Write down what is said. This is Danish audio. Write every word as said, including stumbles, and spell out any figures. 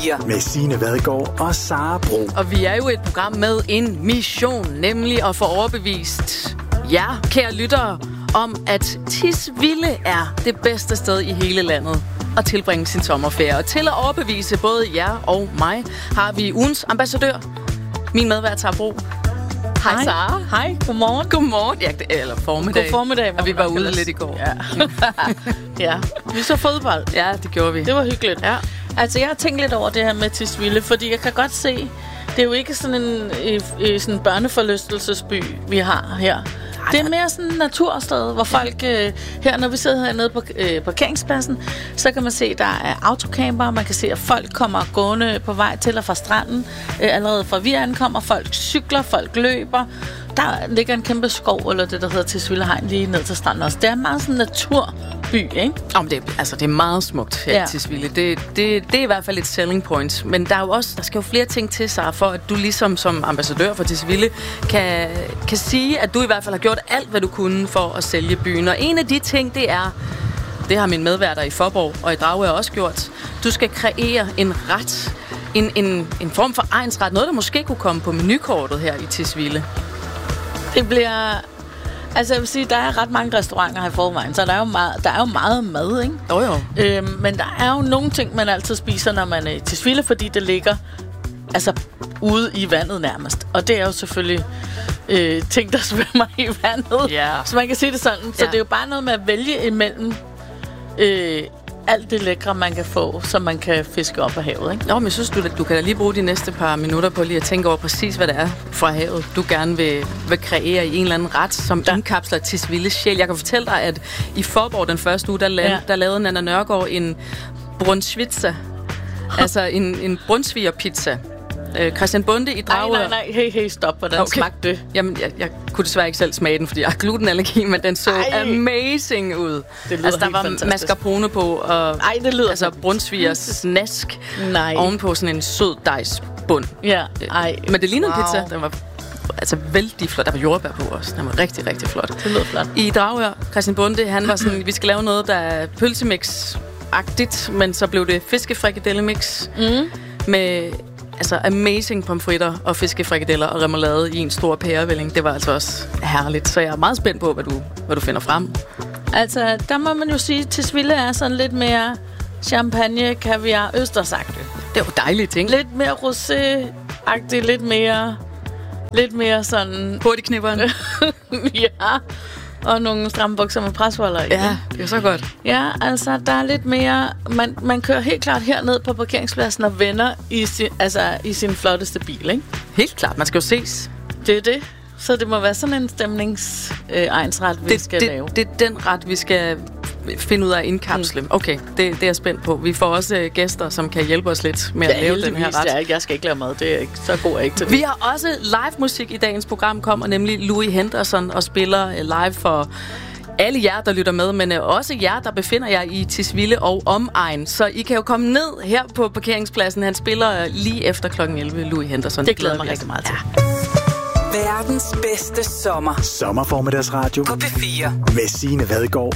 fire. Med Signe Vadgaard og Sara Bro. Og vi er jo et program med en mission, nemlig at få overbevist jer, kære lyttere, om at Tisvilde er det bedste sted i hele landet at tilbringe sin sommerferie. Og til at overbevise både jer og mig, har vi ugens ambassadør, min medvært Sara Bro. Hej, Sara. Hej, godmorgen. Godmorgen. Ja, eller formiddag. God formiddag. Og vi var ude lidt i går. Ja. Ja, vi så fodbold. Ja, det gjorde vi. Det var hyggeligt. Ja. Altså, jeg har tænkt lidt over det her med Tisvilde, fordi jeg kan godt se, det er jo ikke sådan en, en sådan børneforlystelsesby, vi har her. Det er mere sådan et natursted, hvor folk, øh, her når vi sidder hernede på øh, parkeringspladsen, så kan man se, der er autocamper, man kan se, at folk kommer gående på vej til og fra stranden. Øh, allerede fra vi ankommer, folk cykler, folk løber. Der ligger en kæmpe skov, eller det, der hedder Tisvilde Hegn, lige ned til stranden også. Det er meget sådan en naturby, ikke? Om det, altså, det er meget smukt her ja. i Tisvilde. Det, det, det er i hvert fald et selling point. Men der er jo også, der skal jo flere ting til, Sara, for at du ligesom som ambassadør for Tisvilde kan, kan sige, at du i hvert fald har gjort alt, hvad du kunne for at sælge byen. Og en af de ting, det er, det har mine medværter i Faaborg og i Dragør også gjort, du skal kreere en ret, en, en, en form for egnsret, noget der måske kunne komme på menukortet her i Tisvilde. Det bliver... Altså jeg vil sige, der er ret mange restauranter her i forvejen, så der er jo meget, der er jo meget mad, ikke? Jo jo. Øhm, men der er jo nogle ting, man altid spiser, når man er i Tisvilde, fordi det ligger altså ude i vandet nærmest. Og det er jo selvfølgelig øh, ting, der svømmer i vandet. Yeah. Så man kan sige det sådan. Så Ja. det er jo bare noget med at vælge imellem øh, alt det lækre, man kan få, som man kan fiske op af havet, ikke? Nå, men jeg synes, du, du kan da lige bruge de næste par minutter på lige at tænke over præcis, hvad det er fra havet, du gerne vil, vil kreere i en eller anden ret, som ja. indkapsler Tisvildes sjæl. Jeg kan fortælle dig, at i Faaborg den første uge, der, la- ja. der lavede Nana Nørgaard en brunsvitsa. Altså en, en brunsvigerpizza. Øh, Christian Bonde i Dragør. Nej, nej, nej. Hey, hey, stop. Hvordan okay. smagte det? Jamen, jeg, jeg kunne desværre ikke selv smage den, fordi jeg har glutenallergi, men den så Ej. amazing ud. Det lyder altså, der helt var fantastisk. mascarpone på, og Ej, det lyder altså brunsvigers snask Nej. ovenpå sådan en sød dejsbund. Ja, ej. Men det lignede wow. en pizza. Den var altså vældig flot. Der var jordbær på også. Den var rigtig, rigtig flot. Det lød flot. I Dragør, Christian Bonde, han var sådan, vi skal lave noget, der er pølsemix-agtigt, men så blev det fiskefrikadellemix Mm. med altså amazing pomfritter og fiskefrikadeller og remoulade i en stor pærevælling. Det var altså også herligt. Så jeg er meget spændt på, hvad du, hvad du finder frem. Altså, der må man jo sige, at Tisvilde er sådan lidt mere champagne, kaviar, østersagtigt. Det er jo dejligt, ting. Lidt mere rosé-agtigt, lidt mere... Lidt mere sådan... Hurtigknipperen. Ja. Og nogle stramme bukser med presholder i. Ja, det er så godt. Ja, altså, der er lidt mere... Man, man kører helt klart herned på parkeringspladsen og vender i sin, altså, i sin flotteste bil, ikke? Helt klart. Man skal jo ses. Det er det. Så det må være sådan en stemningsegnsret, øh, vi det, skal det, lave. Det er den ret, vi skal finde ud af at indkapsle. Mm. Okay, det, det er jeg spændt på. Vi får også uh, gæster, som kan hjælpe os lidt med ja, at lave den her ret. Ja, jeg skal ikke lave mad. Det er ikke, så god er ikke til det. Vi har også live musik i dagens program, kommer nemlig Louis Henderson og spiller uh, live for alle jer, der lytter med, men uh, også jer, der befinder jer i Tisvilde og omegn. Så I kan jo komme ned her på parkeringspladsen. Han spiller uh, lige efter klokken elleve, Louis Henderson. Det glæder mig rigtig meget til. Ja. Verdens bedste sommer. Sommerformiddagsradio På P fire. med Signe Vadgaard